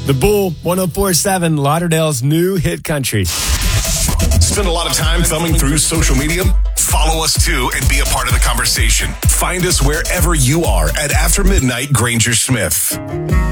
The Bull, 104.7, Lauderdale's new hit country. Spend a lot of time thumbing through social media? Follow us too and be a part of the conversation. Find us wherever you are at After Midnight Granger Smith.